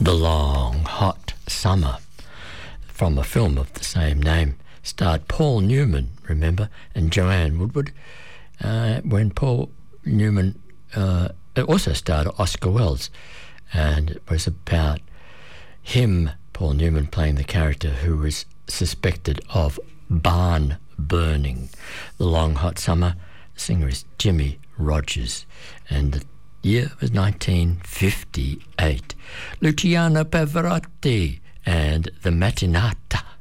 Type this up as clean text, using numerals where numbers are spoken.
The Long Hot Summer, from a film of the same name, starred Paul Newman, remember, and Joanne Woodward, when Paul Newman it also starred Oscar Wilde, and it was about him, Paul Newman, playing the character who was suspected of barn burning. The Long Hot Summer, the singer is Jimmy Rogers, and the year was 1958. Luciano Pavarotti and the Mattinata.